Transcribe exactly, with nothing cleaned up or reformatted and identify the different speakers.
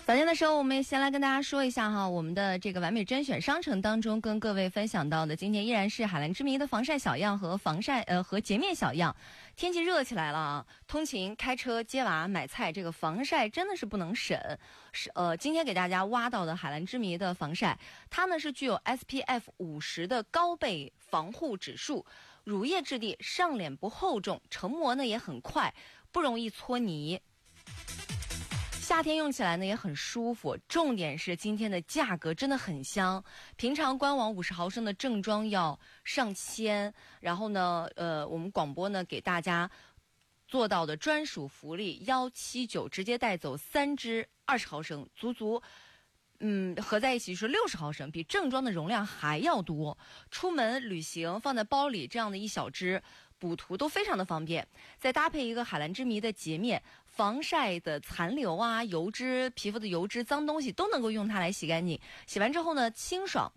Speaker 1: 早间的时候，我们也先来跟大家说一下哈，我们的这个完美甄选商城当中，跟各位分享到的今天依然是海蓝之谜的防晒小样和防晒呃和洁面小样。天气热起来了啊，通勤、开车、接娃、买菜，这个防晒真的是不能省。是呃，今天给大家挖到的海蓝之谜的防晒，它呢是具有 S P F 五十的高倍防护指数，乳液质地，上脸不厚重，成膜呢也很快，不容易搓泥。夏天用起来呢也很舒服，重点是今天的价格真的很香。平常官网五十毫升的正装要上千，然后呢，呃，我们广播呢给大家做到的专属福利幺七九，直接带走三支二十毫升，足足。嗯，合在一起是六十毫升，比正装的容量还要多。出门旅行放在包里，这样的一小支补涂都非常的方便。再搭配一个海蓝之谜的洁面，防晒的残留啊、油脂、皮肤的油脂、脏东西都能够用它来洗干净。洗完之后呢，清爽